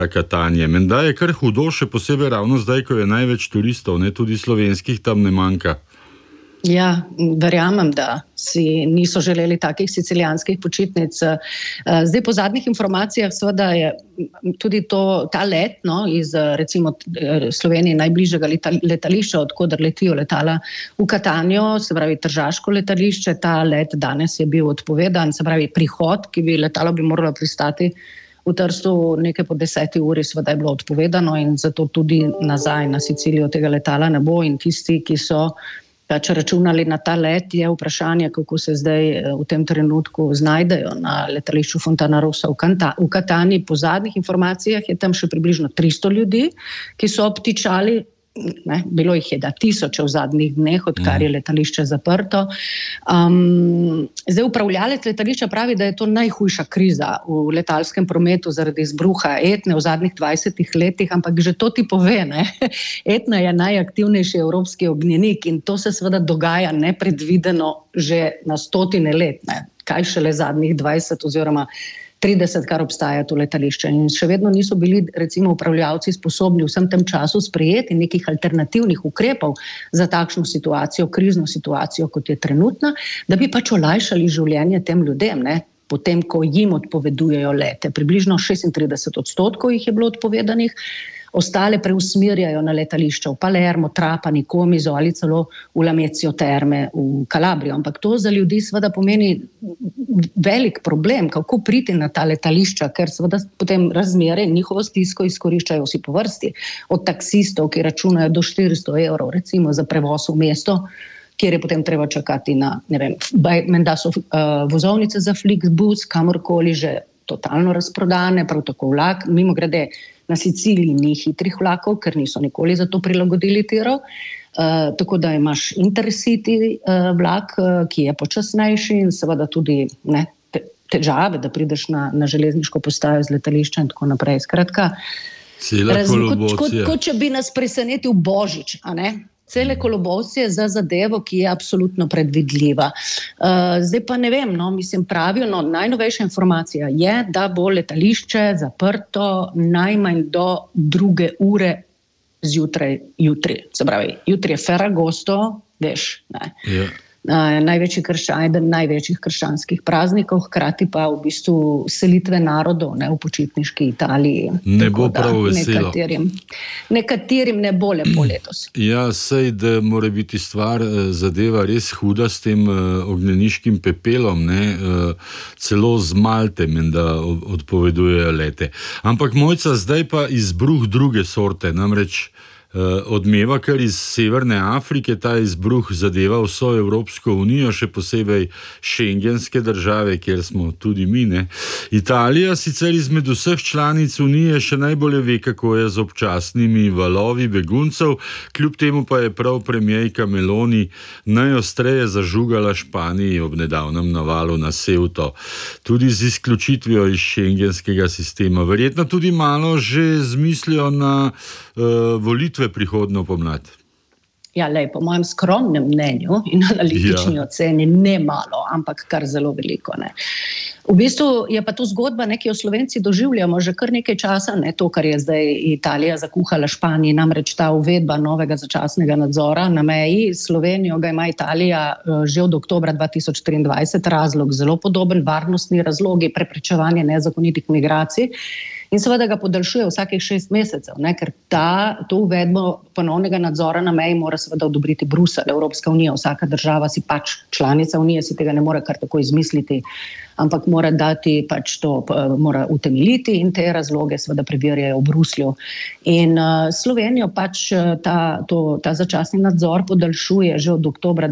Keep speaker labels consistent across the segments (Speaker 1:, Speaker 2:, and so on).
Speaker 1: Catania. Menda je kar hudo, še posebej ravno zdaj, ko je največ turistov, ne, tudi slovenskih tam ne manjka.
Speaker 2: Ja, verjamem, da si niso želeli takih sicilijanskih počitnic. Zdaj po zadnjih informacijah seveda je tudi ta let, no, iz recimo Slovenije najbližjega letališča, odkoder letijo letala v Catanijo, se pravi tržaško letališče, ta let danes je bil odpovedan, se pravi prihod, letalo bi moralo pristati v Trstu nekaj po 10 uri, seveda je bilo odpovedano in zato tudi nazaj na Sicilijo tega letala ne bo in tisti, ki so če računali na ta let, je vprašanje, kako se zdaj v tem trenutku znajdejo na letališču Fontanarossa v Catani. Po zadnjih informacijah je tam še približno 300 ljudi, ki so obtičali. Bilo jih je 1000 v zadnjih dneh, odkar je letališče zaprto. Zdaj upravljalec letališča pravi, da je to najhujša kriza v letalskem prometu zaradi izbruha Etne v zadnjih 20 letih, ampak že to ti pove, ne? Etna je najaktivnejši evropski ognjenik in to se seveda dogaja nepredvideno že na 100 let, ne? Kaj šele zadnjih 20 oziroma 30, kar obstaja to letališče. In še vedno niso bili, recimo, upravljavci sposobni vsem tem času sprejeti nekih alternativnih ukrepov za takšno situacijo, krizno situacijo, kot je trenutna, da bi pač olajšali življenje tem ljudem, ne? Potem, ko jim odpovedujejo lete. Približno 36% jih je bilo odpovedanih, ostale preusmerjajo na letališča v Palermo, Trapani, Comiso ali celo v Lamezio Terme v Kalabrijo. Ampak to za ljudi seveda pomeni velik problem, kako priti na ta letališča, ker seveda potem razmere in njihovo stisko izkoriščajo vsi po vrsti. Od taksistov, ki računajo do 400 evrov, recimo za prevoz v mesto, kjer je potem treba čakati na, ne vem, menda so vozovnice za Flixbus, kamorkoli že totalno razprodane, prav tako vlak, mimogrede na Siciliji ni hitrih vlakov, ker niso nikoli za to prilagodili tirov, tako da imaš Intercity vlak, ki je počasnejši in seveda tudi težave, da prideš na železniško postajo z letališča in tako naprej. Skratka, kot če bi nas presenetil Božič, a ne? Cele kolobosje za zadevo, ki je absolutno predvidljiva. Zdaj pa ne vem, pravijo, najnovejša informacija je, da bo letališče zaprto najmanj do 2 ure zjutraj jutri. Se pravi, jutri je Ferragosto, veš, ne. Ja. Največji eden največjih krščanskih praznikov, hkrati pa v bistvu selitve narodov, ne, v počitniški Italiji.
Speaker 1: Ne bo prav veselo.
Speaker 2: Nekaterim ne bo lepo letos.
Speaker 1: Ja, sej, da mora biti stvar, zadeva res huda s tem ognjeniškim pepelom, ne, celo z Malte menda odpovedujejo lete. Ampak Mojca, zdaj pa izbruh druge sorte, namreč odmeva kar iz Severne Afrike, ta izbruh zadeva vso Evropsko unijo, še posebej šengenske države, kjer smo tudi mi, ne. Italija sicer izmed vseh članic unije še najbolje ve, kako je z občasnimi valovi beguncev, kljub temu pa je prav premierka Meloni najostreje zažugala Španiji ob nedavnem navalu na Ceuto, tudi z izključitvijo iz šengenskega sistema. Verjetno tudi malo že zmislijo na volitve prihodnjo pomlad.
Speaker 2: Ja, po mojem skromnem mnenju in analitični oceni ne malo, ampak kar zelo veliko, ne. V bistvu je pa to zgodba, ki jo Slovenci doživljamo že kar nekaj časa, ne, to, kar je zdaj Italija zakuhala Španiji, namreč ta uvedba novega začasnega nadzora na meji. Slovenijo ga ima Italija že od oktobra 2023, razlog zelo podoben, varnostni razlogi, preprečevanje nezakonitih migracij. In seveda ga podaljšuje vsakih 6 mesecev, ne, ker to uvedbo ponovnega nadzora na meji mora seveda odobriti Bruselj, Evropska unija, vsaka država si pač članica unije, si tega ne more kar tako izmisliti, ampak mora dati pač to, mora utemeljiti in te razloge seveda preverjajo v Bruslju. In Slovenijo pač ta začasni nadzor podaljšuje že od oktobra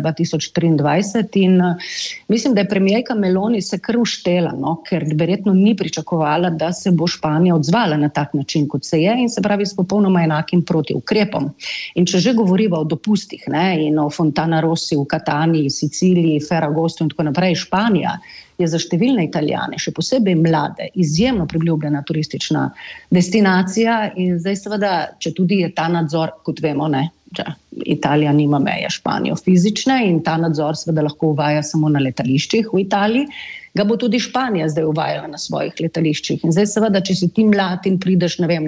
Speaker 2: 2023 in mislim, da je premierka Meloni se kar uštela, ker verjetno ni pričakovala, da se bo Španija odzvala na tak način, kot se je, in se pravi s popolnoma enakim protiukrepom. In če že govoriva o dopustih, ne, in o Fontanarossi v Catani, Siciliji, Ferragostu in tako naprej, Španija je za številne Italijane, še posebej mlade, izjemno priljubljena turistična destinacija in zdaj seveda, če tudi je ta nadzor, kot vemo, ne, Italija nima meje Španijo fizične in ta nadzor seveda lahko uvaja samo na letališčih v Italiji, ga bo tudi Španija zdaj uvajala na svojih letališčih. In zdaj seveda, če si ti mlad in prideš, ne vem,